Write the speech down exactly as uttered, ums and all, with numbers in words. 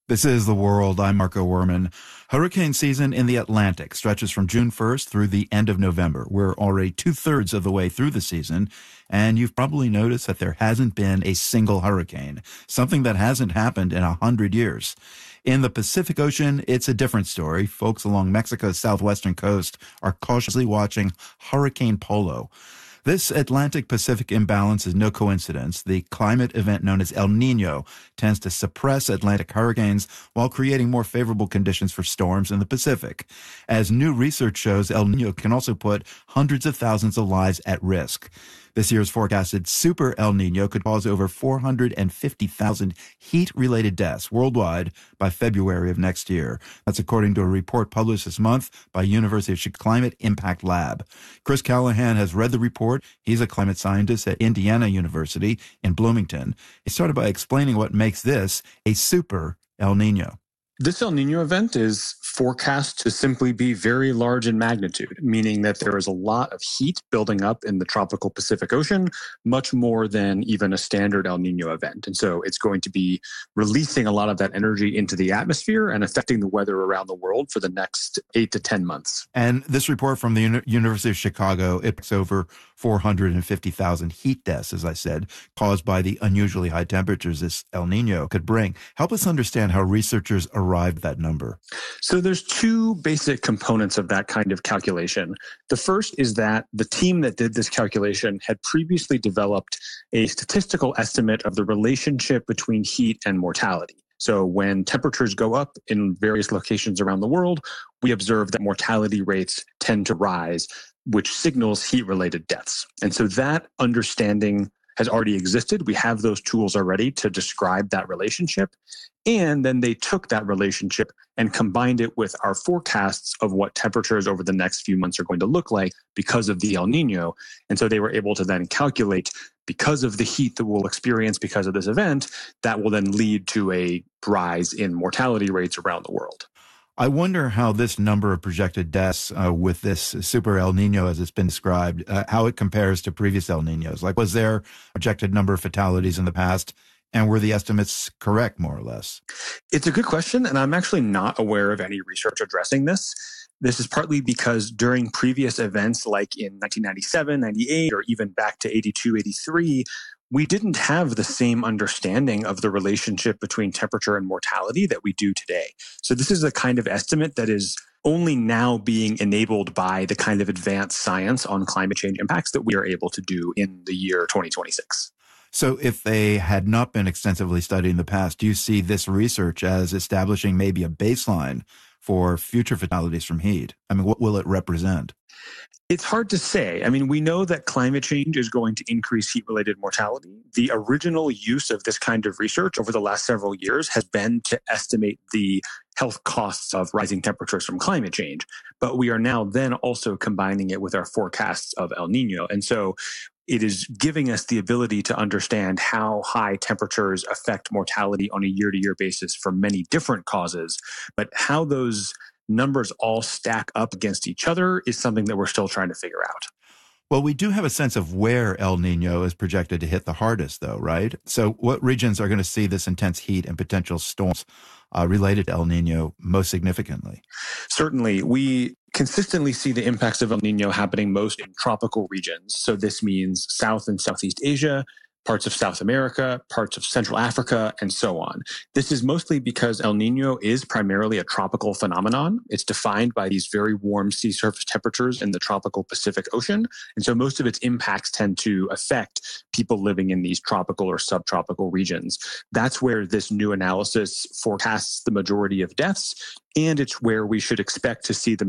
This is The World. I'm Marco Werman. Hurricane season in the Atlantic stretches from June first through the end of November. We're already two-thirds of the way through the season, and you've probably noticed that there hasn't been a single hurricane, something that hasn't happened in a hundred years. In the Pacific Ocean, it's a different story. Folks along Mexico's southwestern coast are cautiously watching Hurricane Polo. This Atlantic-Pacific imbalance is no coincidence. The climate event known as El Nino tends to suppress Atlantic hurricanes while creating more favorable conditions for storms in the Pacific. As new research shows, El Nino can also put hundreds of thousands of lives at risk. This year's forecasted super El Nino could cause over four hundred fifty thousand heat-related deaths worldwide by February of next year. That's according to a report published this month by University of Chicago Climate Impact Lab. Chris Callahan has read the report. He's a climate scientist at Indiana University in Bloomington. He started by explaining what makes this a super El Nino. This El Nino event is forecast to simply be very large in magnitude, meaning that there is a lot of heat building up in the tropical Pacific Ocean, much more than even a standard El Nino event. And so it's going to be releasing a lot of that energy into the atmosphere and affecting the weather around the world for the next eight to ten months. And this report from the Uni- University of Chicago, it's over four hundred fifty thousand heat deaths, as I said, caused by the unusually high temperatures this El Nino could bring. Help us understand how researchers arrived at that number. So there's two basic components of that kind of calculation. The first is that the team that did this calculation had previously developed a statistical estimate of the relationship between heat and mortality. So when temperatures go up in various locations around the world, we observe that mortality rates tend to rise, which signals heat-related deaths. And so that understanding has already existed. We have those tools already to describe that relationship. And then they took that relationship and combined it with our forecasts of what temperatures over the next few months are going to look like because of the El Nino. And so they were able to then calculate, because of the heat that we'll experience because of this event, that will then lead to a rise in mortality rates around the world. I wonder how this number of projected deaths uh, with this super El Nino, as it's been described, uh, how it compares to previous El Ninos. Like, was there a projected number of fatalities in the past? And were the estimates correct, more or less? It's a good question, and I'm actually not aware of any research addressing this. This is partly because during previous events, like in nineteen ninety-seven, ninety-eight, or even back to eighty-two, eighty-three, we didn't have the same understanding of the relationship between temperature and mortality that we do today. So this is a kind of estimate that is only now being enabled by the kind of advanced science on climate change impacts that we are able to do in the year twenty twenty-six. So if they had not been extensively studied in the past, do you see this research as establishing maybe a baseline for future fatalities from heat? I mean, what will it represent? It's hard to say. I mean, we know that climate change is going to increase heat-related mortality. The original use of this kind of research over the last several years has been to estimate the health costs of rising temperatures from climate change. But we are now then also combining it with our forecasts of El Nino. And so it is giving us the ability to understand how high temperatures affect mortality on a year-to-year basis for many different causes, but how those numbers all stack up against each other is something that we're still trying to figure out. Well, we do have a sense of where El Nino is projected to hit the hardest, though, right? So what regions are going to see this intense heat and potential storms uh, related to El Nino most significantly? Certainly. We consistently see the impacts of El Nino happening most in tropical regions. So this means South and Southeast Asia, parts of South America, parts of Central Africa, and so on. This is mostly because El Nino is primarily a tropical phenomenon. It's defined by these very warm sea surface temperatures in the tropical Pacific Ocean. And so most of its impacts tend to affect people living in these tropical or subtropical regions. That's where this new analysis forecasts the majority of deaths, and it's where we should expect to see the